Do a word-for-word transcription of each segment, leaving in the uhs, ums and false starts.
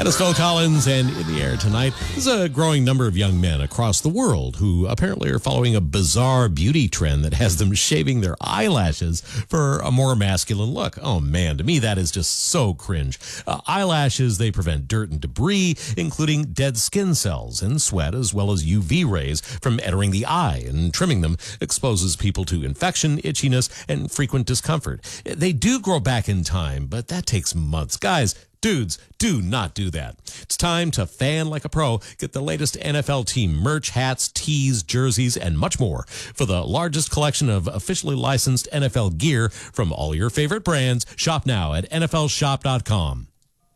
That is Phil Collins, and in the air tonight is a growing number of young men across the world who apparently are following a bizarre beauty trend that has them shaving their eyelashes for a more masculine look. Oh man, to me that is just so cringe. Uh, eyelashes, they prevent dirt and debris, including dead skin cells and sweat, as well as U V rays from entering the eye, and trimming them exposes people to infection, itchiness, and frequent discomfort. They do grow back in time, but that takes months. Guys, dudes, do not do that. It's time to fan like a pro. Get the latest N F L team merch, hats, tees, jerseys, and much more. For the largest collection of officially licensed N F L gear from all your favorite brands, shop now at N F L shop dot com.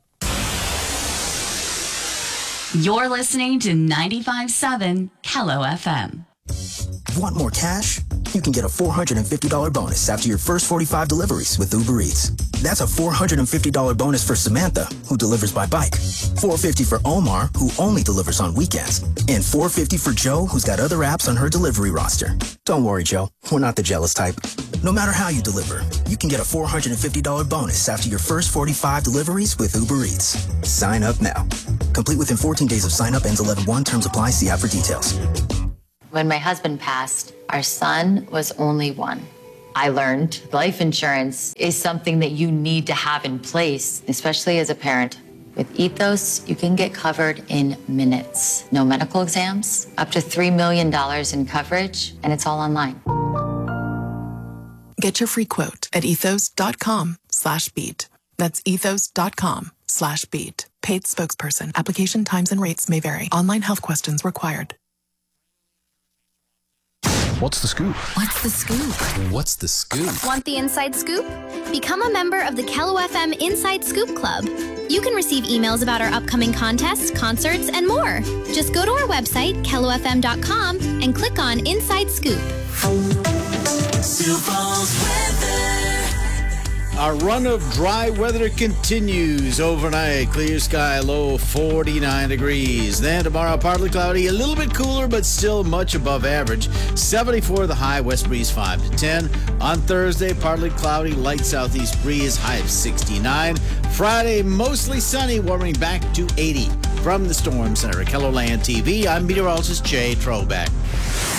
You're listening to ninety-five point seven Kello F M. Want more cash? You can get a four hundred fifty dollars bonus after your first forty-five deliveries with Uber Eats. That's a four hundred fifty dollars bonus for Samantha, who delivers by bike, four hundred fifty dollars for Omar, who only delivers on weekends, and four hundred fifty dollars for Joe, who's got other apps on her delivery roster. Don't worry, Joe. We're not the jealous type. No matter how you deliver, you can get a four hundred fifty dollars bonus after your first forty-five deliveries with Uber Eats. Sign up now. Complete within fourteen days of sign up. Ends eleven one. Terms apply. See app for details. When my husband passed, our son was only one. I learned life insurance is something that you need to have in place, especially as a parent. With Ethos, you can get covered in minutes. No medical exams, up to three million dollars in coverage, and it's all online. Get your free quote at ethos.com slash beat. That's ethos.com slash beat. Paid spokesperson. Application times and rates may vary. Online health questions required. What's the scoop? What's the scoop? What's the scoop? Want the inside scoop? Become a member of the Kello F M Inside Scoop Club. You can receive emails about our upcoming contests, concerts, and more. Just go to our website, kello f m dot com, and click on Inside Scoop. Sioux Falls weather. Our run of dry weather continues overnight. Clear sky, low forty-nine degrees. Then tomorrow, partly cloudy, a little bit cooler, but still much above average. seventy-four the high, west breeze five to ten. On Thursday, partly cloudy, light southeast breeze, high of sixty-nine. Friday, mostly sunny, warming back to eighty. From the Storm Center at KELOLAND T V, I'm meteorologist Jay Trobeck.